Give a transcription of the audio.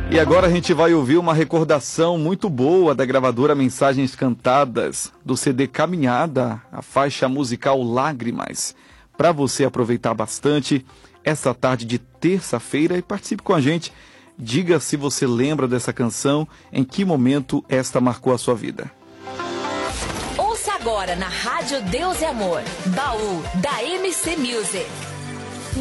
E agora a gente vai ouvir uma recordação muito boa da gravadora Mensagens Cantadas, do CD Caminhada, a faixa musical Lágrimas. Para você aproveitar bastante essa tarde de terça-feira e participe com a gente. Diga se você lembra dessa canção, em que momento esta marcou a sua vida. Ouça agora na Rádio Deus e Amor, Baú da MC Music.